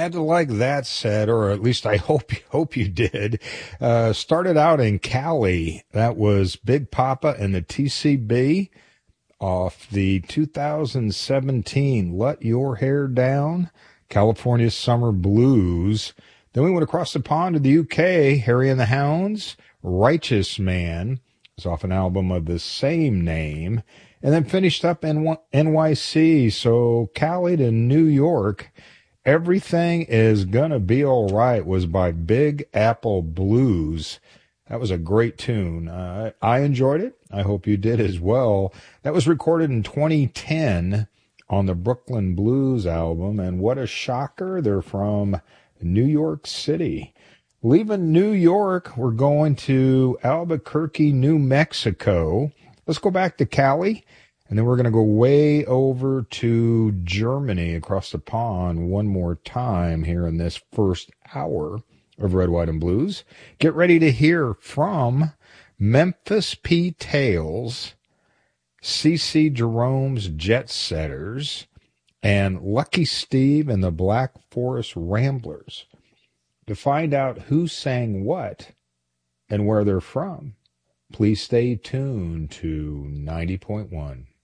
had to like that set, or at least I hope you did. Started out in Cali. That was Big Papa and the TCB off the 2017 Let Your Hair Down, California Summer Blues. Then we went across the pond to the UK, Harry and the Hounds, Righteous Man. It's off an album of the same name. And then finished up in NYC, so Cali to New York. Everything Is Gonna Be All Right was by Big Apple Blues. That was a great tune. I enjoyed it. I hope you did as well. That was recorded in 2010 on the Brooklyn Blues album, and what a shocker. They're from New York City. Leaving New York, we're going to Albuquerque, New Mexico. Let's go back to Cali, and then we're going to go way over to Germany across the pond one more time here in this first hour of Red, White, and Blues. Get ready to hear from Memphis P. Tales, C.C. Jerome's Jet Setters, and Lucky Steve and the Black Forest Ramblers. To find out who sang what and where they're from, please stay tuned to 90.1.